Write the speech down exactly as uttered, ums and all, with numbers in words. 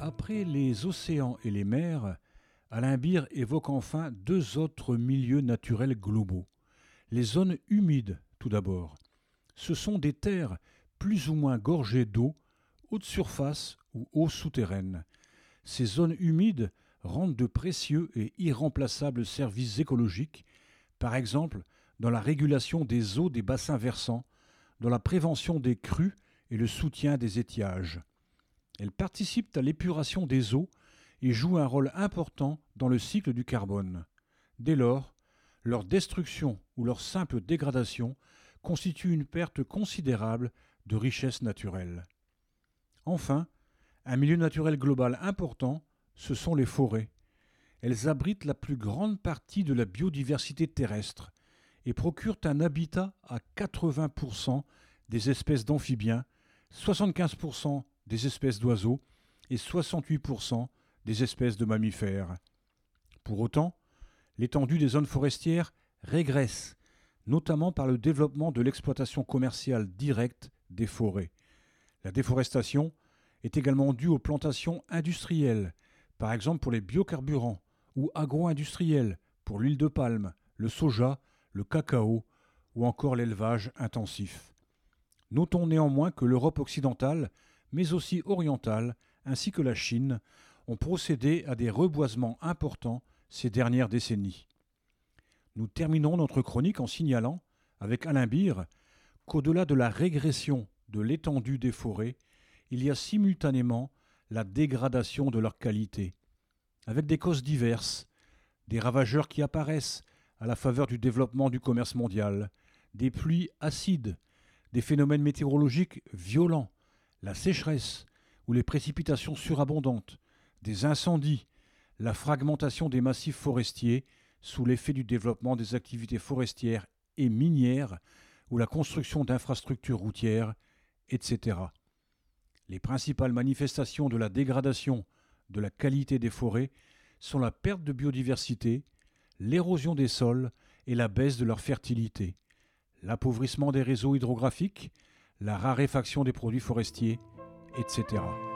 Après les océans et les mers, Alain Beer évoque enfin deux autres milieux naturels globaux. Les zones humides, tout d'abord. Ce sont des terres plus ou moins gorgées d'eau, eau de surface ou eau souterraine. Ces zones humides rendent de précieux et irremplaçables services écologiques, par exemple dans la régulation des eaux des bassins versants, dans la prévention des crues et le soutien des étiages. Elles participent à l'épuration des eaux et jouent un rôle important dans le cycle du carbone. Dès lors, leur destruction ou leur simple dégradation constitue une perte considérable de richesses naturelles. Enfin, un milieu naturel global important, ce sont les forêts. Elles abritent la plus grande partie de la biodiversité terrestre et procurent un habitat à quatre-vingts pour cent des espèces d'amphibiens, soixante-quinze pour cent des espèces d'oiseaux et soixante-huit pour cent des espèces de mammifères. Pour autant, l'étendue des zones forestières régresse, notamment par le développement de l'exploitation commerciale directe des forêts. La déforestation est également due aux plantations industrielles, par exemple pour les biocarburants, ou agro-industrielles pour l'huile de palme, le soja, le cacao ou encore l'élevage intensif. Notons néanmoins que l'Europe occidentale, mais aussi orientale, ainsi que la Chine, ont procédé à des reboisements importants ces dernières décennies. Nous terminons notre chronique en signalant, avec Alain Beer, qu'au-delà de la régression de l'étendue des forêts, il y a simultanément la dégradation de leur qualité, avec des causes diverses, des ravageurs qui apparaissent à la faveur du développement du commerce mondial, des pluies acides, des phénomènes météorologiques violents, la sécheresse ou les précipitations surabondantes, des incendies, la fragmentation des massifs forestiers sous l'effet du développement des activités forestières et minières ou la construction d'infrastructures routières, et cetera. Les principales manifestations de la dégradation de la qualité des forêts sont la perte de biodiversité, l'érosion des sols et la baisse de leur fertilité, l'appauvrissement des réseaux hydrographiques, la raréfaction des produits forestiers, et cetera.